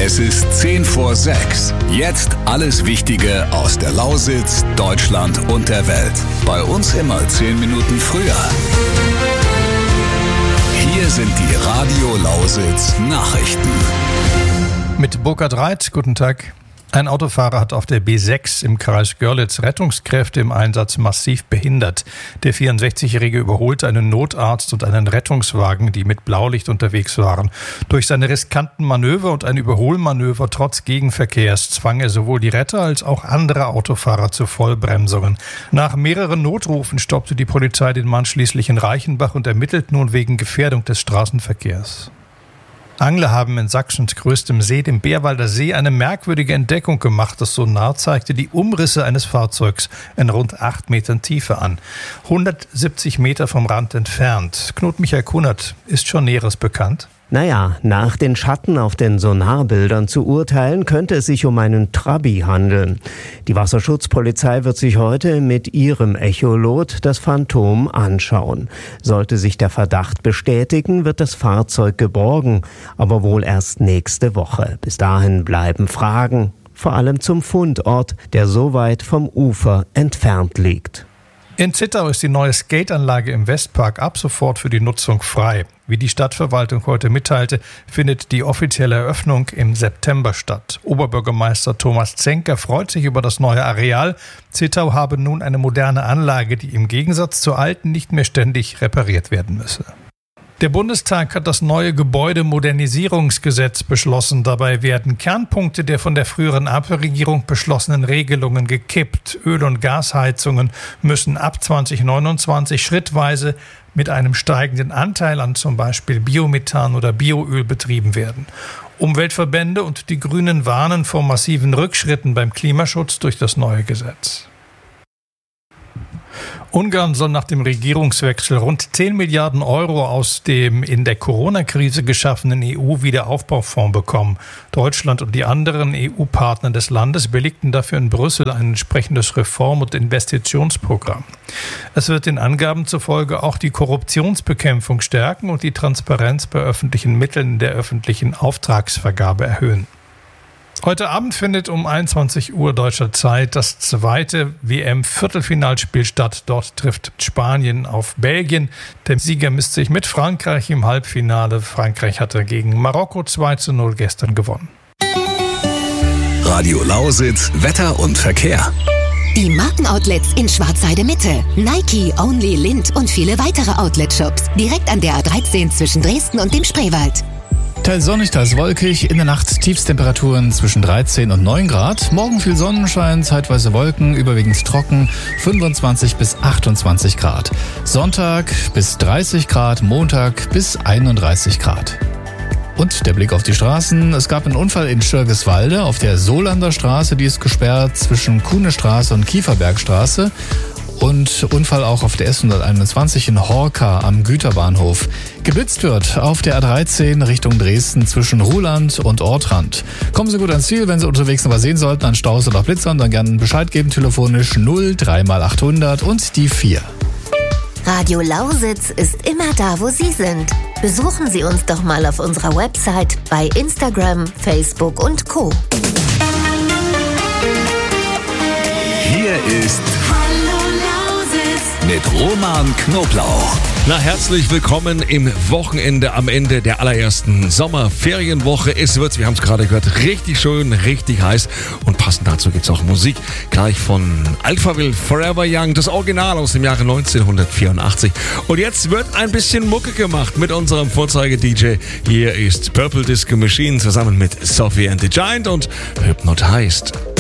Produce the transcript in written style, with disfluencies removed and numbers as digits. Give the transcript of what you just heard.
Es ist 5:10. Jetzt alles Wichtige aus der Lausitz, Deutschland und der Welt. Bei uns immer 10 Minuten früher. Hier sind die Radio Lausitz Nachrichten. Mit Burkhard Reit, guten Tag. Ein Autofahrer hat auf der B6 im Kreis Görlitz Rettungskräfte im Einsatz massiv behindert. Der 64-Jährige überholte einen Notarzt und einen Rettungswagen, die mit Blaulicht unterwegs waren. Durch seine riskanten Manöver und ein Überholmanöver trotz Gegenverkehrs zwang er sowohl die Retter als auch andere Autofahrer zu Vollbremsungen. Nach mehreren Notrufen stoppte die Polizei den Mann schließlich in Reichenbach und ermittelt nun wegen Gefährdung des Straßenverkehrs. Angler haben in Sachsens größtem See, dem Bärwalder See, eine merkwürdige Entdeckung gemacht. Das Sonar zeigte die Umrisse eines Fahrzeugs in rund 8 Metern Tiefe an. 170 Meter vom Rand entfernt. Knut Michael Kunert, ist schon Näheres bekannt? Naja, nach den Schatten auf den Sonarbildern zu urteilen, könnte es sich um einen Trabi handeln. Die Wasserschutzpolizei wird sich heute mit ihrem Echolot das Phantom anschauen. Sollte sich der Verdacht bestätigen, wird das Fahrzeug geborgen, aber wohl erst nächste Woche. Bis dahin bleiben Fragen, vor allem zum Fundort, der so weit vom Ufer entfernt liegt. In Zittau ist die neue Skateanlage im Westpark ab sofort für die Nutzung frei. Wie die Stadtverwaltung heute mitteilte, findet die offizielle Eröffnung im September statt. Oberbürgermeister Thomas Zenker freut sich über das neue Areal. Zittau habe nun eine moderne Anlage, die im Gegensatz zur alten nicht mehr ständig repariert werden müsse. Der Bundestag hat das neue Gebäudemodernisierungsgesetz beschlossen. Dabei werden Kernpunkte der von der früheren Ampelregierung beschlossenen Regelungen gekippt. Öl- und Gasheizungen müssen ab 2029 schrittweise mit einem steigenden Anteil an zum Beispiel Biomethan oder Bioöl betrieben werden. Umweltverbände und die Grünen warnen vor massiven Rückschritten beim Klimaschutz durch das neue Gesetz. Ungarn soll nach dem Regierungswechsel rund 10 Milliarden Euro aus dem in der Corona-Krise geschaffenen EU-Wiederaufbaufonds bekommen. Deutschland und die anderen EU-Partner des Landes billigten dafür in Brüssel ein entsprechendes Reform- und Investitionsprogramm. Es wird den Angaben zufolge auch die Korruptionsbekämpfung stärken und die Transparenz bei öffentlichen Mitteln in der öffentlichen Auftragsvergabe erhöhen. Heute Abend findet um 21 Uhr deutscher Zeit das zweite WM-Viertelfinalspiel statt. Dort trifft Spanien auf Belgien. Der Sieger misst sich mit Frankreich im Halbfinale. Frankreich hatte gegen Marokko 2:0 gestern gewonnen. Radio Lausitz, Wetter und Verkehr. Die Markenoutlets in Schwarzheide-Mitte, Nike, Only, Lindt und viele weitere Outlet-Shops. Direkt an der A13 zwischen Dresden und dem Spreewald. Teils sonnig, teils wolkig. In der Nacht Tiefstemperaturen zwischen 13 und 9 Grad. Morgen viel Sonnenschein, zeitweise Wolken, überwiegend trocken, 25 bis 28 Grad. Sonntag bis 30 Grad, Montag bis 31 Grad. Und der Blick auf die Straßen. Es gab einen Unfall in Schirgeswalde auf der Solander Straße. Die ist gesperrt zwischen Kuhnestraße und Kieferbergstraße. Und Unfall auch auf der S121 in Horka am Güterbahnhof. Geblitzt wird auf der A13 Richtung Dresden zwischen Ruhland und Ortrand. Kommen Sie gut ans Ziel, wenn Sie unterwegs noch was sehen sollten an Staus oder Blitzern, dann gerne Bescheid geben, telefonisch 0 3x800 und die 4. Radio Lausitz ist immer da, wo Sie sind. Besuchen Sie uns doch mal auf unserer Website, bei Instagram, Facebook und Co. Hier ist mit Roman Knoblauch. Na, herzlich willkommen im Wochenende am Ende der allerersten Sommerferienwoche. Es wird, wir haben es gerade gehört, richtig schön, richtig heiß. Und passend dazu gibt es auch Musik. Gleich von Alphaville, Forever Young, das Original aus dem Jahre 1984. Und jetzt wird ein bisschen Mucke gemacht mit unserem Vorzeige-DJ. Hier ist Purple Disco Machine zusammen mit Sophie and the Giant und Hypnotized.